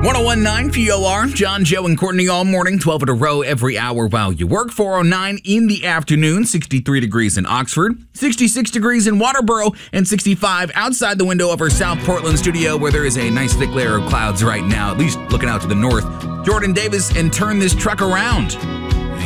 1019 POR, John, Joe, and Courtney all morning, 12 in a row every hour while you work. 409 in the afternoon, 63 degrees in Oxford, 66 degrees in Waterboro, and 65 outside the window of our South Portland studio where there is a nice thick layer of clouds right now, at least looking out to the north. Jordan Davis and Turn This Truck Around.